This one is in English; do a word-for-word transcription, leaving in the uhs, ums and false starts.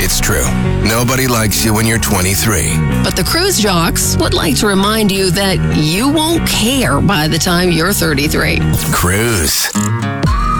It's true. Nobody likes you when you're twenty-three. But the Cruise Jocks would like to remind you that you won't care by the time you're thirty-three. Cruise.